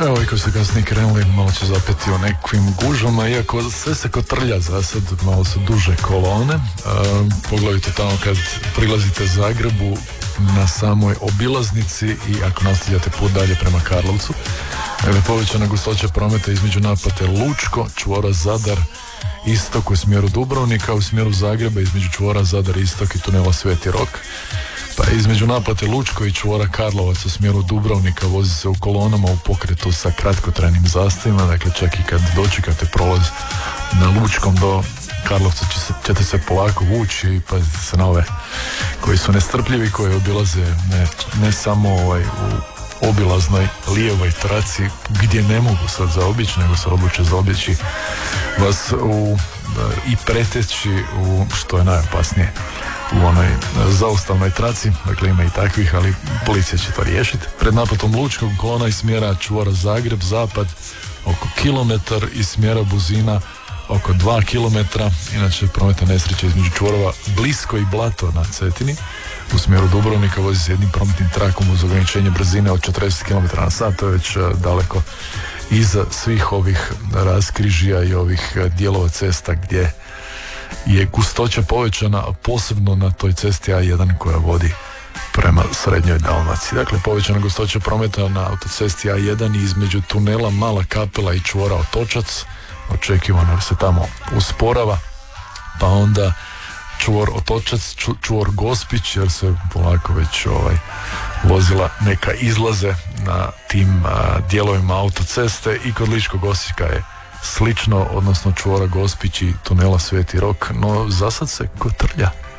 Evo i koji su kasnije krenuli, malo će zapeti o nekim gužama, iako sve se kotrlja za sad, malo su duže kolone. Pogledajte tamo kad prilazite Zagrebu na samoj obilaznici i ako nastavljate put dalje prema Karlovcu. Dakle, povećana gustoća prometa između naplate Lučko, čvora Zadar, istok u smjeru Dubrovnika, u smjeru Zagreba između čvora Zadar, istok i tunela Sveti Rok. Pa između naplate Lučko i čvora Karlovac u smjeru Dubrovnika vozi se u kolonama u pokretu sa kratkotrajnim zastojima, dakle čak i kad dočekate prolaz na Lučkom do Karlovca ćete se polako vući i pazite se na ove koji su nestrpljivi, koji obilaze ne samo u obilaznoj lijevoj traci gdje ne mogu sad zaobići, nego se odluče zaobići vas i preteći u, što je najopasnije, u onoj zaustavnoj traci. Dakle, ima i takvih, ali policija će to riješiti. Pred naplatom Lučkog kolona iz smjera čvora Zagreb, zapad oko kilometar, iz smjera Buzina oko 2 kilometra. Inače, prometna nesreća između čvorova Blisko i Blato na Cetini u smjeru Dubrovnika vozi se jednim prometnim trakom uz ograničenje brzine od 40 km na sat. To je već daleko iza svih ovih raskrižija i ovih dijelova cesta gdje je gustoća povećana, a posebno na toj cesti A1 koja vodi prema Srednjoj Dalmaciji. Dakle, povećana gustoća prometa na autocesti A1 između tunela Mala Kapela i čvora Otočac, očekivano se tamo usporava, pa onda čvor Otočac, čvor Gospić, jer se polako već vozila neka izlaze na tim dijelovima autoceste, i kod Ličkog Osijeka je slično, odnosno čvora Gospić i tunela Sveti Rok, no za sad se kotrlja.